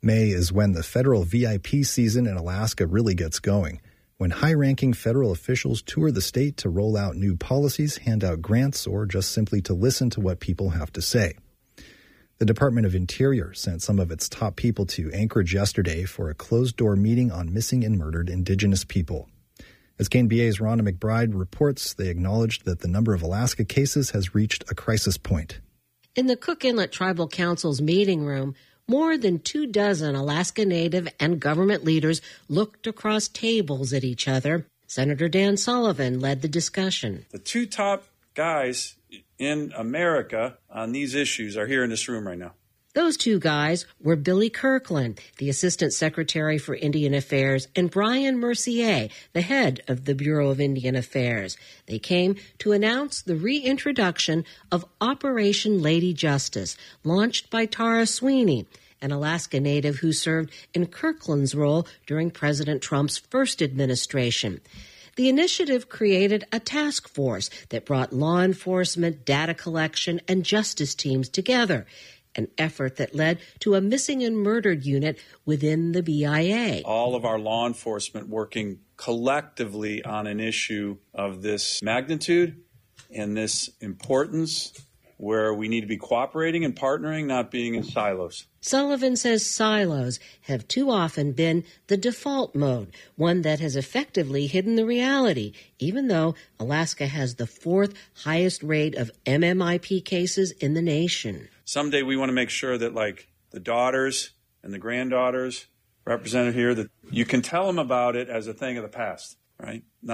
May is when the federal VIP season in Alaska really gets going, when high-ranking federal officials tour the state to roll out new policies, hand out grants, or just simply to listen to what people have to say. The Department of Interior sent some of its top people to Anchorage yesterday for a closed-door meeting on missing and murdered Indigenous people. As KNBA's Rhonda McBride reports, they acknowledged that the number of Alaska cases has reached a crisis point. In the Cook Inlet Tribal Council's meeting room, more than 24 Alaska Native and government leaders looked across tables at each other. Senator Dan Sullivan led the discussion. The two top guys in America on these issues are here in this room right now. Those two guys were Billy Kirkland, the Assistant Secretary for Indian Affairs, and Brian Mercier, the head of the Bureau of Indian Affairs. They came to announce the reintroduction of Operation Lady Justice, launched by Tara Sweeney, an Alaska Native who served in Kirkland's role during President Trump's first administration. The initiative created a task force that brought law enforcement, data collection, and justice teams together, an effort that led to a missing and murdered unit within the BIA. All of our law enforcement working collectively on an issue of this magnitude and this importance, where we need to be cooperating and partnering, not being in silos. Sullivan says silos have too often been the default mode, one that has effectively hidden the reality, even though Alaska has the fourth highest rate of MMIP cases in the nation. Someday we want to make sure that, like, the daughters and the granddaughters represented here, that you can tell them about it as a thing of the past, right?